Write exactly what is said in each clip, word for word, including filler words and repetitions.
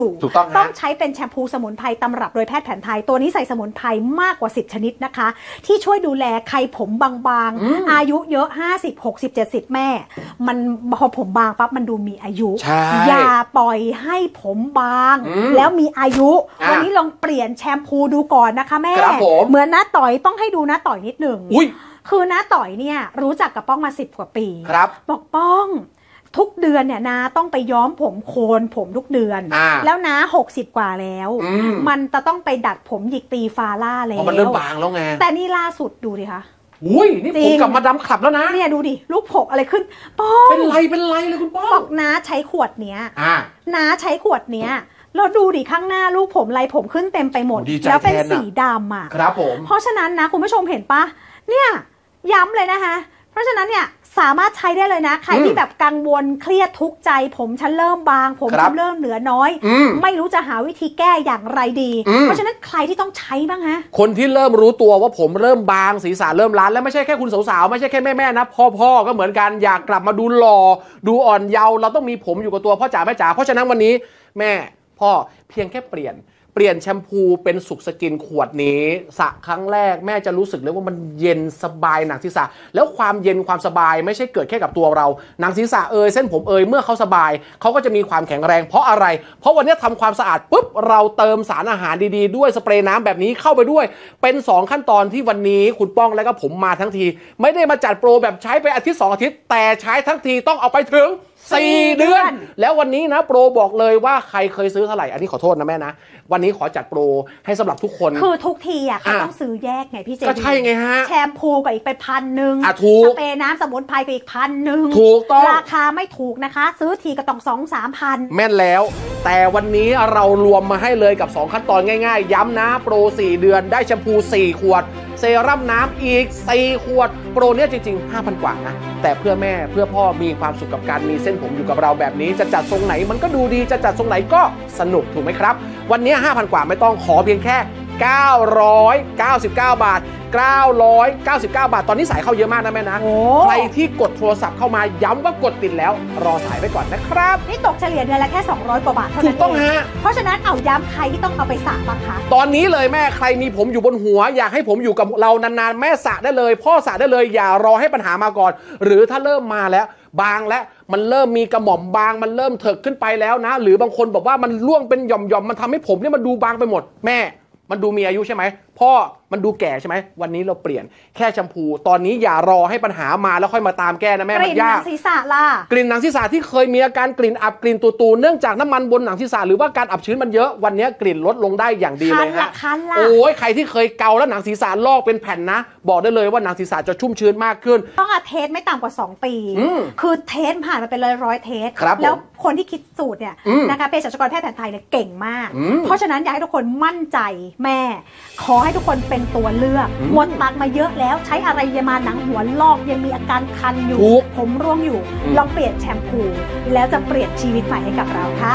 ถูกต้องต้องใช้เป็นแชมพูสมุนไพรตำรับโดยแพทย์แผนไทยตัวนี้ใส่สมุนไพรมากกว่าสิบชนิดนะคะที่ช่วยดูแลใครผมบางๆอายุเยอะห้าสิบ หกสิบ เจ็ดสิบแม่มันพอผมบางปั๊บมันดูมีอายุอย่าปล่อยให้ผมบางแล้วมีอายุวันนี้ลองเปลี่ยนแชมพูดูก่อนนะคะแม่เหมือนน้าต่อยต้องให้ดูน้าต่อยนิดหนึ่งคือน้าต่อยเนี่ยรู้จักกับป้องมาสิบกว่าปีบอกป้องทุกเดือนเนี่ยนาต้องไปย้อมผมโคนผมทุกเดือนแล้วนะหกสิบกว่าแล้วมมันจะต้องไปดัดผมหยิกตีฟาล่าแล้วมันเริ่มบางแล้วไงแต่นี่ล่าสุดดูดิคะอุ้ยนี่ผมกลับมาดำขับแล้วนะเนี่ยดูดิลูกผมอะไรขึ้นป้องเป็นไรเป็นไรเลยคุณป้องบอกน้าใช้ขวดเนี้ยน้าใช้ขวดเนี้ยเราดูดิข้างหน้าลูกผมไรผมขึ้นเต็มไปหมดแล้วเป็นสีดำอ่ะครับผมเพราะฉะนั้นนะคุณผู้ชมเห็นปะเนี่ยย้ำเลยนะคะเพราะฉะนั้นเนี่ยสามารถใช้ได้เลยนะใครที่แบบกังวลเครียดทุกข์ใจผมฉันเริ่มบางผมฉันเริ่มเหลือน้อยไม่รู้จะหาวิธีแก้อย่างไรดีเพราะฉะนั้นใครที่ต้องใช้บ้างฮะคนที่เริ่มรู้ตัวว่าผมเริ่มบางศีรษะเริ่มล้านและไม่ใช่แค่คุณสาวๆไม่ใช่แค่แม่ๆนะพ่อๆก็เหมือนกันอยากกลับมาดูหล่อดูอ่อนเยาว์เราต้องมีผมอยู่กับตัวพ่อจ๋าแม่จ๋าเพราะฉะนั้นวันนี้แม่พ่อเพียงแค่เปลี่ยนเปลี่ยนแชมพูเป็นสุขสกินขวดนี้สระครั้งแรกแม่จะรู้สึกเลยว่ามันเย็นสบายหนังศีรษะแล้วความเย็นความสบายไม่ใช่เกิดแค่กับตัวเราหนังศีรษะเอยเส้นผมเอยเมื่อเขาสบายเขาก็จะมีความแข็งแรงเพราะอะไรเพราะวันนี้ทำความสะอาดปุ๊บเราเติมสารอาหารดีๆด้วยสเปรย์น้ำแบบนี้เข้าไปด้วยเป็นสองขั้นตอนที่วันนี้คุณป้องและก็ผมมาทั้งทีไม่ได้มาจัดโปรแบบใช้ไปอาทิตย์สองอาทิตย์แต่ใช้ทั้งทีต้องเอาไปถึงสี่เดือนแล้ววันนี้นะโปรบอกเลยว่าใครเคยซื้อเท่าไหร่อันนี้ขอโทษนะแม่นะวันนี้ขอจัดโปรให้สำหรับทุกคนคือทุกทีอ่ะเขาต้องซื้อแยกไงพี่เจก็ใช่ไงฮะแชมพูกับอีกไปพันหนึ่งสเปรย์น้ำสมุนไพรกับอีกพันหนึ่งถูกต้องราคาไม่ถูกนะคะซื้อทีก็ต้องสองสามพันแม่นแล้วแต่วันนี้เรารวมมาให้เลยกับสองขั้นตอนง่ายๆย้ำนะโปรสี่เดือนได้แชมพูสี่ขวดเซรั่มน้ำอีกสี่ขวดโปรเนี้ยจริงๆ ห้าพัน กว่านะแต่เพื่อแม่เพื่อพ่อมีความสุขกับการมีเส้นผมอยู่กับเราแบบนี้จะจัดทรงไหนมันก็ดูดีจะจัดทรงไหนก็สนุกถูกไหมครับวันนี้ ห้าพัน กว่าไม่ต้องขอเพียงแค่เก้าร้อยเก้าสิบเก้าบาทเก้าร้อยเก้าสิบเก้าบาทตอนนี้สายเข้าเยอะมากนะแม่นะใครที่กดโทรศัพท์เข้ามาย้ำว่ากดติดแล้วรอสายไปก่อนนะครับนี่ตกเฉลี่ยเดือนละแค่สองร้อยกว่าบาทเท่านั้นถูกต้องฮะเพราะฉะนั้นเอาย้ำใครที่ต้องเอาไปสระบ้างคะตอนนี้เลยแม่ใครมีผมอยู่บนหัวอยากให้ผมอยู่กับเรานานๆแม่สระได้เลยพ่อสระได้เลยอย่ารอให้ปัญหามาก่อนหรือถ้าเริ่มมาแล้วบางแล้วมันเริ่มมีกระหม่อมบางมันเริ่มเถิกขึ้นไปแล้วนะหรือบางคนบอกว่ามันร่วงเป็นหย่อมๆมันทำให้ผมเนี่ยมันดูบางไปหมดแม่มันดูมีอายุใช่ไหมพ่อมันดูแก่ใช่ไหมวันนี้เราเปลี่ยนแค่แชมพูตอนนี้อย่ารอให้ปัญหามาแล้วค่อยมาตามแก้นะแม่มันยากกลิ่นหนังศีรษะล่ะกลิ่นหนังศีรษะที่เคยมีอาการกลิ่นอับกลิ่นตูๆเนื่องจากน้ำมันบนหนังศีรษะหรือว่าการอับชื้นมันเยอะวันนี้กลิ่นลดลงได้อย่างดีเลยฮะโอ้ยใครที่เคยเกาแล้วหนังศีรษะลอกเป็นแผ่นนะบอกได้เลยว่าหนังศีรษะจะชุ่มชื้นมากขึ้นต้องอาเทสไม่ต่ำกว่าสองปีคือเทสผ่านมาเป็นร้อยร้อยเทสแล้วคนที่คิดสูตรเนี่ยนะคะเภสัชกรแพทย์แผนไทยเนี่ยเก่งมากเพราะฉะนั้นอยากให้ทุกคนมั่นใจแม่ขอให้ทุกคนเป็นตัวเลือกหมดตังมาเยอะแล้วใช้อะไรยามาหนังหัวลอกยังมีอาการคันอยู่ผมร่วงอยู่ลองเปลี่ยนแชมพูแล้วจะเปลี่ยนชีวิตใหม่ให้กับเราค่ะ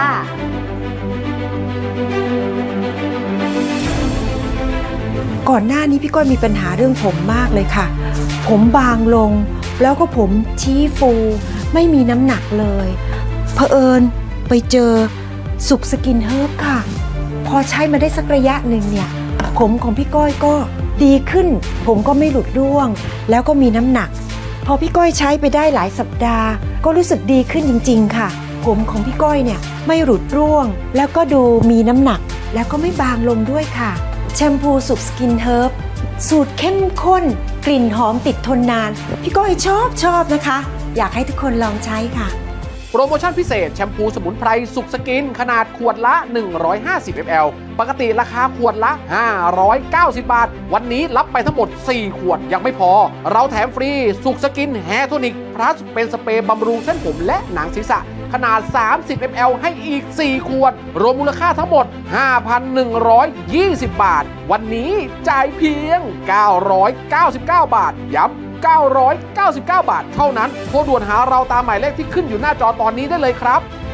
ก่อนหน้านี้พี่ก้อยมีปัญหาเรื่องผมมากเลยค่ะผมบางลงแล้วก็ผมชี้ฟูไม่มีน้ำหนักเลยเผอิญไปเจอสุขสกินเฮิร์บค่ะพอใช้มาได้สักระยะหนึ่งเนี่ยผมของพี่ก้อยก็ดีขึ้นผมก็ไม่หลุดร่วงแล้วก็มีน้ำหนักพอพี่ก้อยใช้ไปได้หลายสัปดาห์ก็รู้สึกดีขึ้นจริงๆค่ะผมของพี่ก้อยเนี่ยไม่หลุดร่วงแล้วก็ดูมีน้ำหนักแล้วก็ไม่บางลงด้วยค่ะแชมพูสุขสกินเฮิร์บสูตรเข้มข้นกลิ่นหอมติดทนนานพี่ก้อยชอบชอบนะคะอยากให้ทุกคนลองใช้ค่ะโปรโมชั่นพิเศษแชมพูสมุนไพรสุขสกินขนาดขวดละหนึ่งร้อยห้าสิบมิลลิลิตรปกติราคาขวดละห้าร้อยเก้าสิบบาทวันนี้รับไปทั้งหมดสี่ขวดยังไม่พอเราแถมฟรีสุขสกินแฮร์โทนิกพลัสเป็นสเปรย์บำรุงเส้นผมและหนังศีรษะขนาดสามสิบมิลลิลิตรให้อีกสี่ขวดรวมมูลค่าทั้งหมด ห้าพันหนึ่งร้อยยี่สิบ บาทวันนี้จ่ายเพียงเก้าร้อยเก้าสิบเก้าบาทย้ำเก้าร้อยเก้าสิบเก้าบาทเท่านั้นโทรด่วนหาเราตามหมายเลขที่ขึ้นอยู่หน้าจอตอนนี้ได้เลยครับ